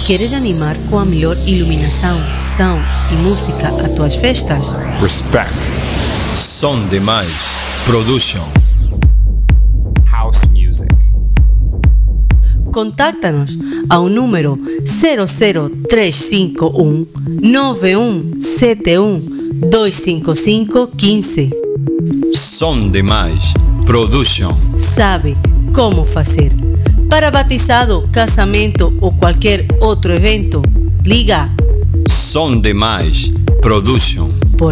Queres animar com a melhor iluminação, som e música a tuas festas? Respect. Som Demais Production. House music. Contáctanos ao número 00351 9171 255 15. Som Demais Production. Sabe como fazer. Para batizado, casamento ou qualquer outro evento, liga Som Demais Production.